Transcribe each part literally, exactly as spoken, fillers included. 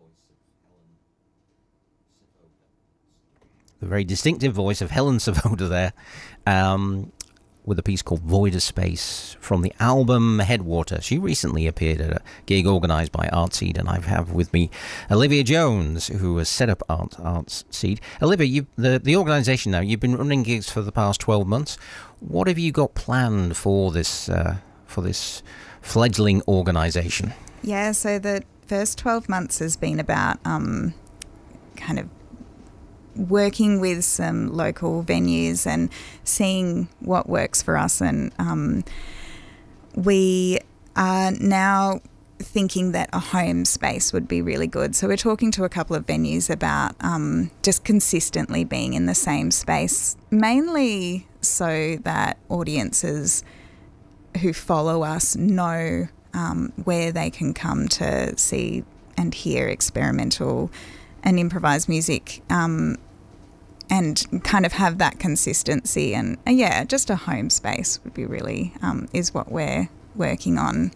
The very distinctive voice of Helen Savoda there, um, with a piece called Void of Space from the album Headwater. She recently appeared at a gig organised by Artseed, and I have with me Olivia Jones, who has set up Art, Artseed. Olivia, you, the, the organisation now, you've been running gigs for the past twelve months. What have you got planned for this, uh, for this fledgling organisation? Yeah, so the first twelve months has been about um, kind of working with some local venues and seeing what works for us. And um, we are now thinking that a home space would be really good. So we're talking to a couple of venues about um, just consistently being in the same space, mainly so that audiences who follow us know um, where they can come to see and hear experimental and improvised music, um, and kind of have that consistency. And uh, yeah, just a home space would be really, um, is what we're working on.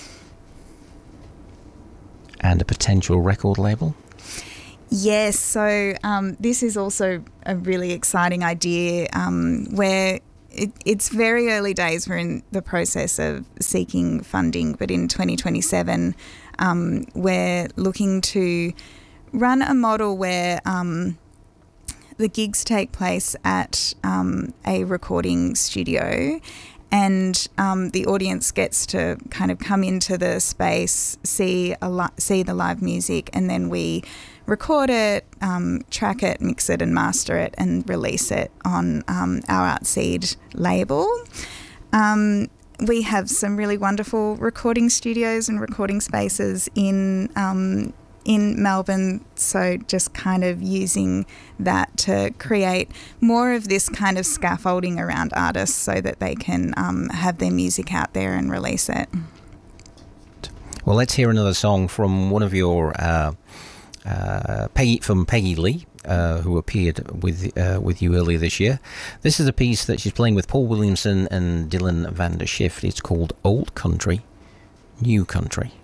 And a potential record label? Yes, so um, this is also a really exciting idea um, where it, it's very early days. We're in the process of seeking funding, but in twenty twenty-seven um, we're looking to run a model where um, the gigs take place at um, a recording studio, and um, the audience gets to kind of come into the space, see a li- see the live music, and then we record it, um, track it, mix it and master it and release it on um, our Artseed label. Um, we have some really wonderful recording studios and recording spaces in um, in Melbourne, so just kind of using that to create more of this kind of scaffolding around artists so that they can um, have their music out there and release it. Well, let's hear another song from one of your uh, uh, Peggy, from Peggy Lee, uh, who appeared with uh, with you earlier this year. This is a piece that she's playing with Paul Williamson and Dylan van der Schift. It's called Old Country, New Country.